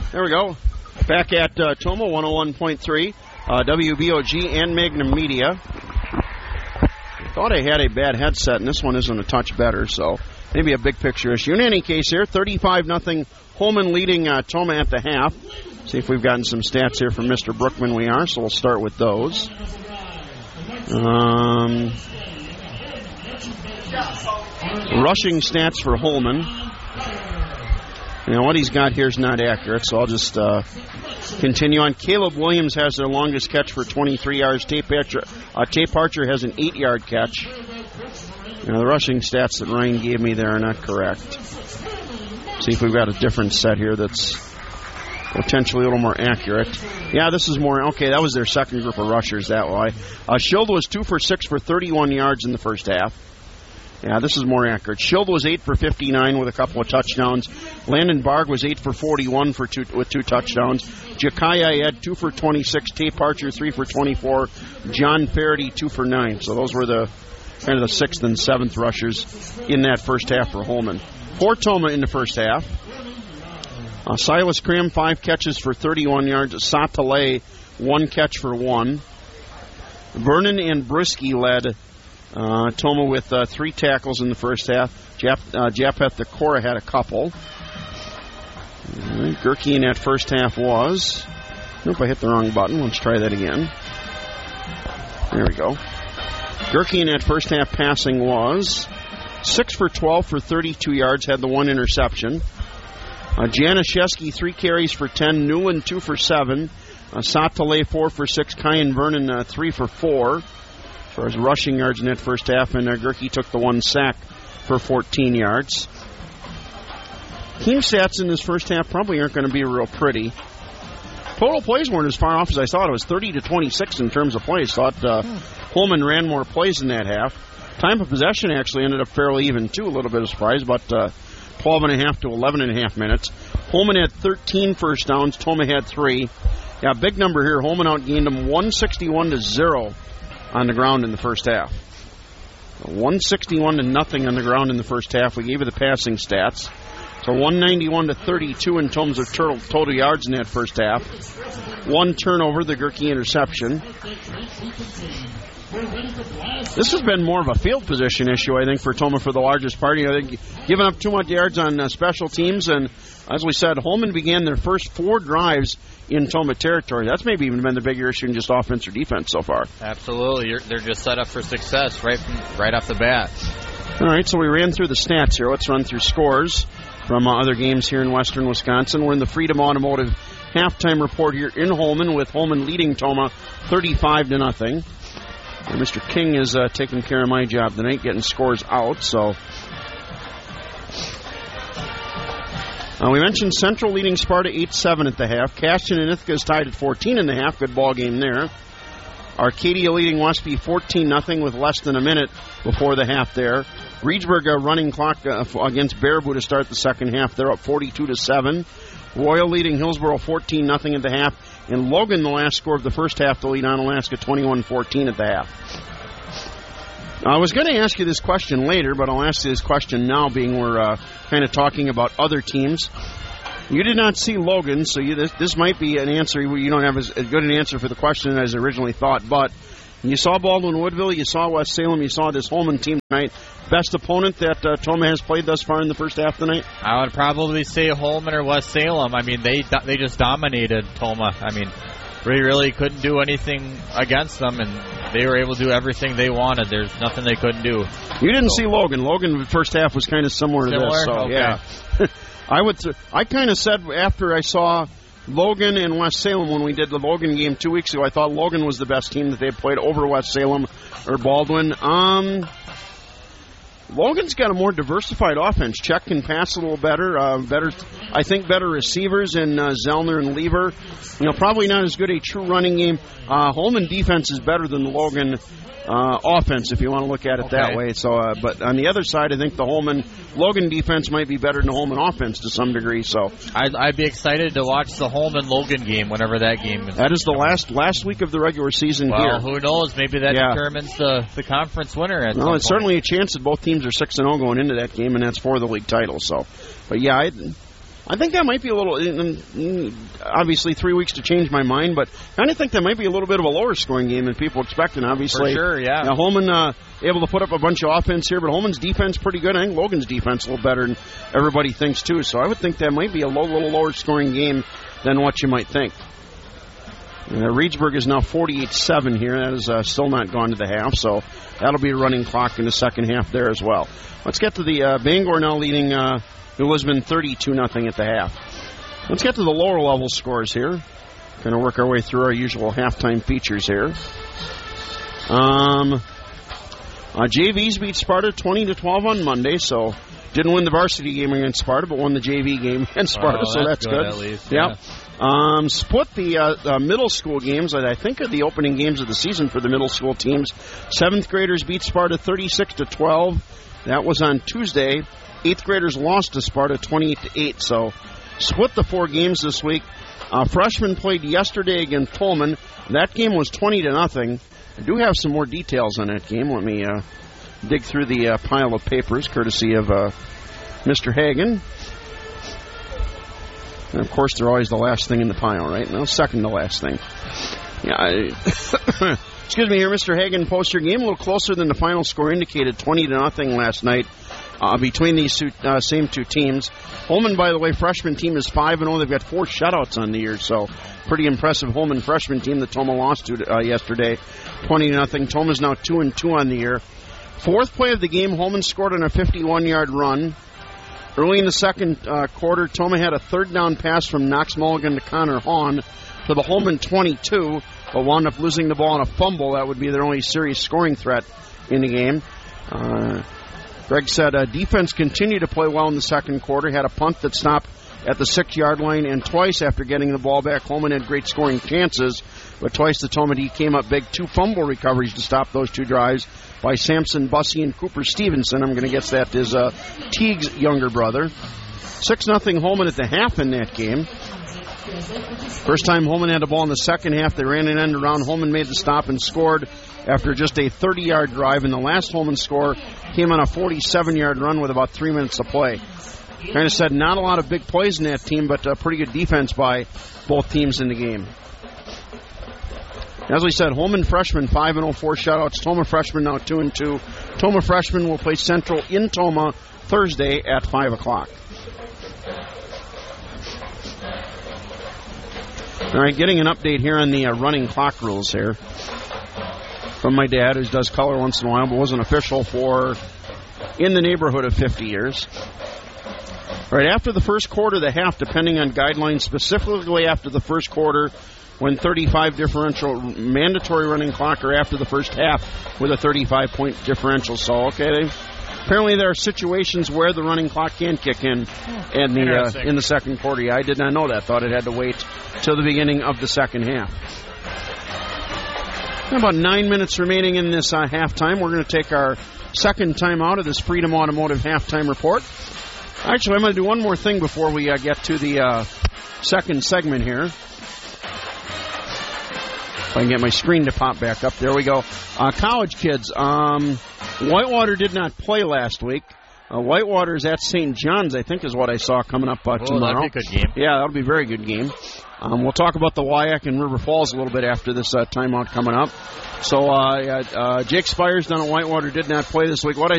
There we go. Back at Tomah, 101.3, WBOG and Magnum Media. Thought I had a bad headset, and this one isn't a touch better, so maybe a big picture issue. In any case here, 35-0 Holman leading Tomah at the half. See if we've gotten some stats here from Mr. Brookman. We are, so we'll start with those. Rushing stats for Holman. You know, what he's got here is not accurate, so I'll just continue on. Caleb Williams has their longest catch for 23 yards. Tate Archer has an 8-yard catch. You know, the rushing stats that Ryan gave me there are not correct. See if we've got a different set here that's potentially a little more accurate. Yeah, this is more. Okay, that was their second group of rushers that way. Schild was 2 for 6 for 31 yards in the first half. Yeah, this is more accurate. Schild was 8 for 59 with a couple of touchdowns. Landon Barg was 8 for 41 with 2 touchdowns. Ja'Kai had 2 for 26. Tate Archer 3 for 24. John Faraday 2 for 9. So those were the kind of the 6th and 7th rushers in that first half for Holman. For Tomah in the first half, Silas Cram 5 catches for 31 yards. Satale 1 catch for 1. Vernon and Brisky led Tomah with 3 tackles in the first half. Japheth Decora had a couple. Right, Gerke in that first half was... Nope, I hit the wrong button. Let's try that again. There we go. Gerke in that first half passing was 6 for 12 for 32 yards, had the 1 interception. Januszewski 3 carries for 10. Newland 2 for 7. Satale 4 for 6. Kyan Vernon 3 for 4. As far as rushing yards in that first half, and Gerke took the 1 sack for 14 yards. Team stats in this first half probably aren't going to be real pretty. Total plays weren't as far off as I thought. It was 30-26 in terms of plays. Thought Holman ran more plays in that half. Time of possession actually ended up fairly even too. A little bit of surprise, but 12.5 to 11.5 minutes. Holman had 13 first downs. Tomah had 3. Yeah, big number here. Holman outgained them 161-0 on the ground in the first half. 161-0 on the ground in the first half. We gave you the passing stats. So 191-32 in terms of total yards in that first half. 1 turnover, the Gerke interception. This has been more of a field position issue, I think, for Tomah for the largest part. I think giving up too much yards on special teams, and as we said, Holman began their first 4 drives in Tomah territory. That's maybe even been the bigger issue in just offense or defense so far. Absolutely. They're just set up for success right off the bat. All right, so we ran through the stats here. Let's run through scores from other games here in western Wisconsin. We're in the Freedom Automotive halftime report here in Holman, with Holman leading Tomah 35-0. And Mr. King is taking care of my job tonight, getting scores out. So we mentioned Central leading Sparta 8-7 at the half. Caston and Ithaca is tied at 14.5. Good ball game there. Arcadia leading Westby 14-0 with less than a minute before the half there. Reedsburg running clock against Baraboo to start the second half. They're up 42-7. Royal leading Hillsboro 14-0 at the half. And Logan, the last score of the first half, to lead Onalaska 21-14 at the half. I was going to ask you this question later, but I'll ask you this question now, being we're kind of talking about other teams. You did not see Logan, so this might be an answer. You don't have as good an answer for the question as I originally thought, but you saw Baldwin Woodville, you saw West Salem, you saw this Holman team tonight. Best opponent that Tomah has played thus far in the first half tonight? I would probably say Holman or West Salem. I mean, they just dominated Tomah. I mean, we really couldn't do anything against them, and they were able to do everything they wanted. There's nothing they couldn't do. You didn't see Logan. Logan, the first half was kind of similar to this. So, okay. Yeah. I kind of said after I saw Logan and West Salem when we did the Logan game 2 weeks ago, I thought Logan was the best team that they played over West Salem or Baldwin. Logan's got a more diversified offense. Czech can pass a little better. I think better receivers in Zellner and Lever. Probably not as good a true running game. Holman defense is better than the Logan offense, if you want to look at it that way. So, but on the other side, I think the Logan defense might be better than the Holman offense to some degree. So, I'd be excited to watch the Holman-Logan game whenever that game is. That is the last week of the regular season here. Well, who knows? Maybe that determines the conference winner. Well, it's certainly a chance that both teams are 6-0 going into that game, and that's for the league title. So, but yeah, I think that might be a little, obviously 3 weeks to change my mind, but I kind of think that might be a little bit of a lower scoring game than people expecting, obviously. For sure, yeah. Now, Holman able to put up a bunch of offense here, but Holman's defense pretty good. I think Logan's defense a little better than everybody thinks, too. So I would think that might be a little lower scoring game than what you might think. Reedsburg is now 48-7 here. That is still not gone to the half, so that'll be a running clock in the second half there as well. Let's get to the Bangor now leading New Lisbon 32-0 at the half. Let's get to the lower level scores here. Going to work our way through our usual halftime features here. JVs beat Sparta 20-12 on Monday, so didn't win the varsity game against Sparta, but won the JV game against Sparta, so that's good. At least, yeah. Split the middle school games, I think are the opening games of the season for the middle school teams. 7th graders beat Sparta 36-12. That was on Tuesday. 8th graders lost to Sparta 28-8, so split the 4 games this week. Freshmen played yesterday against Tolman. That game was 20-0. I do have some more details on that game. Let me dig through the pile of papers, courtesy of Mr. Hagen. And, of course, they're always the last thing in the pile, right? No, second to last thing. Yeah. Excuse me here, Mr. Hagen posts your game a little closer than the final score indicated, 20-0 last night between these same two teams. Holman, by the way, freshman team is 5-0. They've got 4 shutouts on the year, so pretty impressive Holman freshman team that Toma lost to yesterday, 20-0. Toma's now 2-2 on the year. 4th play of the game, Holman scored on a 51-yard run. Early in the second quarter, Toma had a 3rd down pass from Knox Mulligan to Connor Hahn to the Holman 22, but wound up losing the ball on a fumble. That would be their only serious scoring threat in the game. Greg said defense continued to play well in the second quarter, had a punt that stopped at the 6-yard line, and twice after getting the ball back, Holman had great scoring chances, but twice the Toma D came up big. 2 fumble recoveries to stop those 2 drives by Samson Bussey and Cooper Stevenson. I'm going to guess that is Teague's younger brother. 6-0 Holman at the half in that game. First time Holman had the ball in the second half, they ran an end around. Holman made the stop and scored after just a 30-yard drive, and the last Holman score came on a 47-yard run with about 3 minutes to play. Kind of said not a lot of big plays in that team, but pretty good defense by both teams in the game. As we said, Holman freshman 5-0, 4 shutouts. Toma freshman now 2-2. Toma freshman will play Central in Toma Thursday at 5 o'clock. All right, getting an update here on the running clock rules here from my dad, who does color once in a while, but wasn't official for in the neighborhood of 50 years. All right, after the first quarter, the half, depending on guidelines, specifically after the first quarter, when 35 differential, mandatory running clock, or after the first half with a 35-point differential. So, okay, apparently there are situations where the running clock can kick in the second quarter. Yeah, I did not know that. Thought it had to wait till the beginning of the second half. About 9 minutes remaining in this halftime. We're going to take our second time out of this Freedom Automotive halftime report. Actually, I'm going to do one more thing before we get to the second segment here. If I can get my screen to pop back up. There we go. College kids. Whitewater did not play last week. Whitewater is at St. John's, I think, is what I saw coming up tomorrow. That'll be a good game. Yeah, that'll be a very good game. We'll talk about the Wyack and River Falls a little bit after this timeout coming up. So Jake Spires down at Whitewater did not play this week. What I